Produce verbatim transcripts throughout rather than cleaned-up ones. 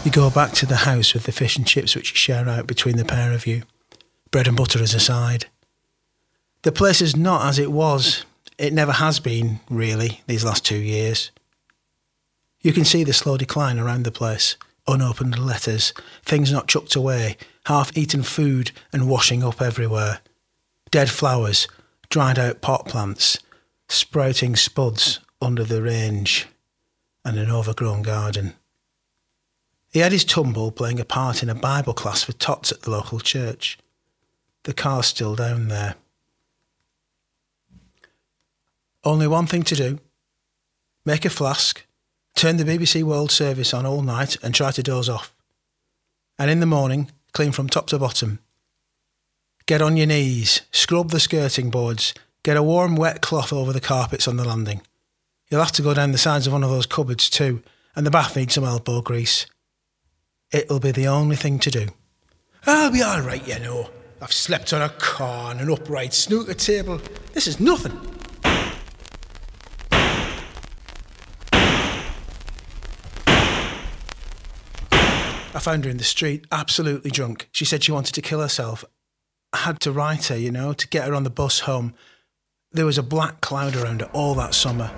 You go back to the house with the fish and chips which you share out between the pair of you. Bread and butter as a side. The place is not as it was. It never has been, really, these last two years. You can see the slow decline around the place. Unopened letters, things not chucked away, half-eaten food and washing up everywhere. Dead flowers, dried out pot plants, sprouting spuds under the range, and an overgrown garden. He had his tumble playing a part in a Bible class for tots at the local church. The car's still down there. Only one thing to do. Make a flask, turn the B B C World Service on all night and try to doze off. And in the morning, clean from top to bottom. Get on your knees, scrub the skirting boards, get a warm wet cloth over the carpets on the landing. You'll have to go down the sides of one of those cupboards too, and the bath needs some elbow grease. It'll be the only thing to do. I'll be all right, you know. I've slept on a car and an upright snooker table. This is nothing. I found her in the street, absolutely drunk. She said she wanted to kill herself. I had to write her, you know, to get her on the bus home. There was a black cloud around her all that summer.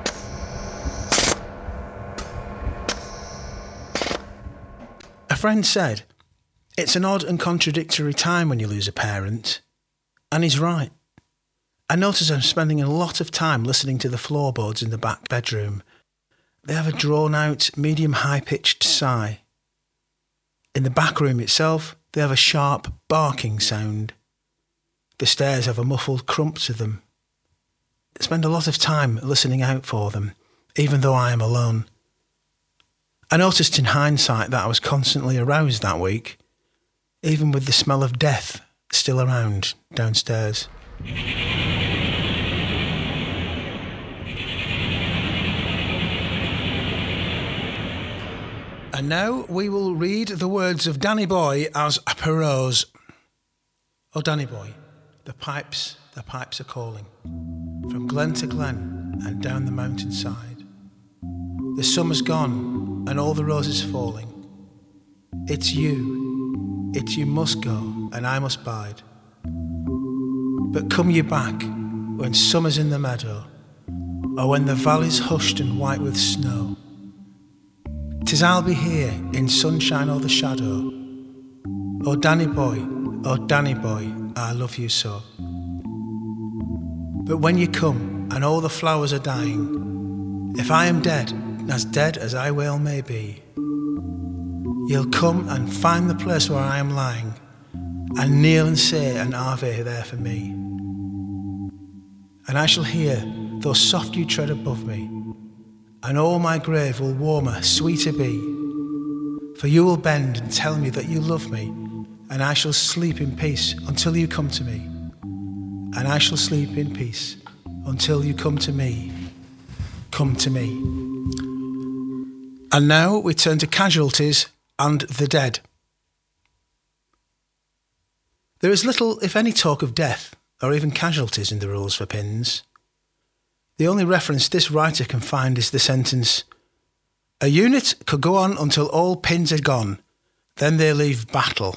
A friend said, it's an odd and contradictory time when you lose a parent. And he's right. I notice I'm spending a lot of time listening to the floorboards in the back bedroom. They have a drawn-out, medium high-pitched sigh. In the back room itself, they have a sharp barking sound. The stairs have a muffled crump to them. I spend a lot of time listening out for them, even though I am alone. I noticed in hindsight that I was constantly aroused that week, even with the smell of death still around downstairs. And now we will read the words of Danny Boy as Perrose. Oh, Danny Boy, the pipes, the pipes are calling, from glen to glen and down the mountainside. The summer's gone and all the roses falling. It's you, it's you must go and I must bide. But come you back when summer's in the meadow, or when the valley's hushed and white with snow. 'Tis I'll be here in sunshine or the shadow. Oh Danny Boy, oh Danny Boy, I love you so. But when you come and all the flowers are dying, if I am dead, as dead as I well may be, you'll come and find the place where I am lying, and kneel and say an Ave there for me. And I shall hear, though soft you tread above me, and all my grave will warmer, sweeter be. For you will bend and tell me that you love me, and I shall sleep in peace until you come to me. And I shall sleep in peace until you come to me. Come to me. And now we turn to casualties and the dead. There is little, if any, talk of death or even casualties in the rules for pins. The only reference this writer can find is the sentence, a unit could go on until all pins are gone, then they leave battle.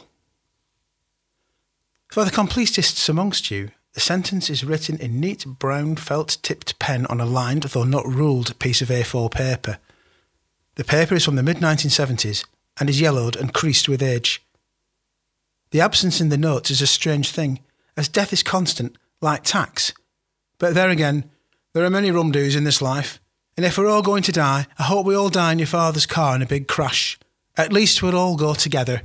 For the completists amongst you, the sentence is written in neat brown felt-tipped pen on a lined, though not ruled, piece of A four paper. The paper is from the mid nineteen seventies and is yellowed and creased with age. The absence in the notes is a strange thing, as death is constant, like tax. But there again, there are many rum-do's in this life, and if we're all going to die, I hope we all die in your father's car in a big crash. At least we'll all go together.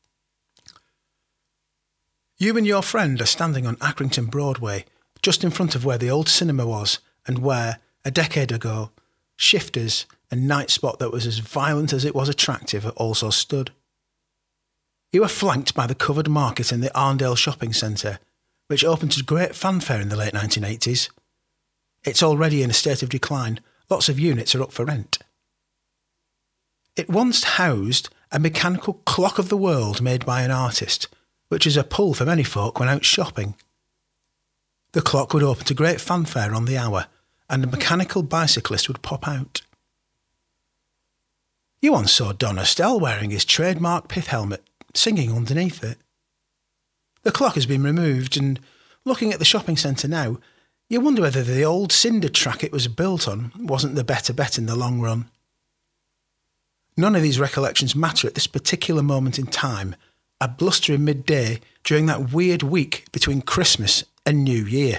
You and your friend are standing on Accrington Broadway, just in front of where the old cinema was, and where, a decade ago, Shifters, a night spot that was as violent as it was attractive, also stood. You are flanked by the covered market in the Arndale Shopping Centre, which opened to great fanfare in the late nineteen eighties. It's already in a state of decline. Lots of units are up for rent. It once housed a mechanical clock of the world made by an artist, which is a pull for many folk when out shopping. The clock would open to great fanfare on the hour, and a mechanical bicyclist would pop out. You once saw Don Estelle wearing his trademark pith helmet, singing underneath it. The clock has been removed, and looking at the shopping centre now, you wonder whether the old cinder track it was built on wasn't the better bet in the long run. None of these recollections matter at this particular moment in time, a blustery midday during that weird week between Christmas and New Year.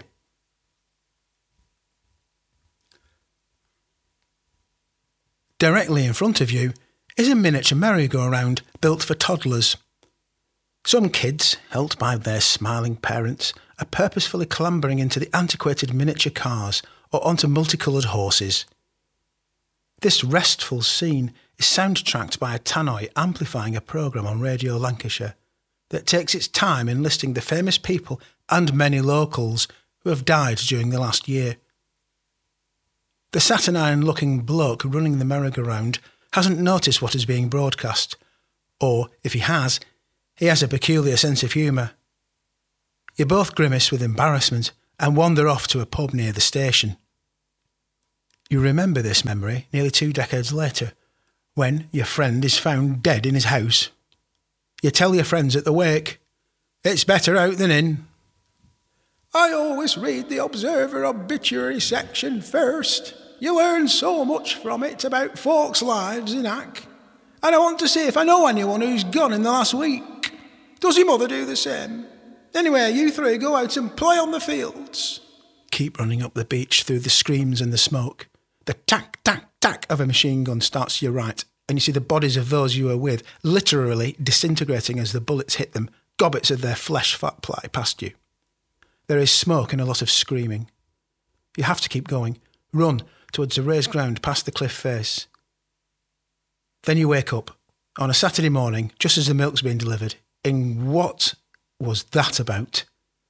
Directly in front of you is a miniature merry-go-round built for toddlers. Some kids, helped by their smiling parents, are purposefully clambering into the antiquated miniature cars or onto multicoloured horses. This restful scene is soundtracked by a tannoy amplifying a programme on Radio Lancashire that takes its time in listing the famous people and many locals who have died during the last year. The saturnine-looking bloke running the merry-go-round hasn't noticed what is being broadcast, or, if he has, he has a peculiar sense of humour. You both grimace with embarrassment and wander off to a pub near the station. You remember this memory nearly two decades later, when your friend is found dead in his house. You tell your friends at the wake, "It's better out than in." "I always read the Observer obituary section first. You learn so much from it about folks' lives in Hack. And I want to see if I know anyone who's gone in the last week. Does your mother do the same? Anyway, you three go out and play on the fields." Keep running up the beach through the screams and the smoke. The tack, tack, tack of a machine gun starts to your right, and you see the bodies of those you were with literally disintegrating as the bullets hit them, gobbets of their flesh fly past you. There is smoke and a lot of screaming. You have to keep going. Run towards the raised ground past the cliff face. Then you wake up on a Saturday morning, just as the milk's been delivered. And what was that about?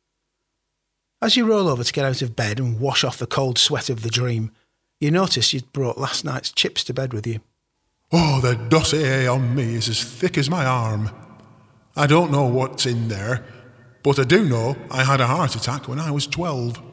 As you roll over to get out of bed and wash off the cold sweat of the dream, you notice you'd brought last night's chips to bed with you. Oh, the dossier on me is as thick as my arm. I don't know what's in there, but I do know I had a heart attack when I was twelve.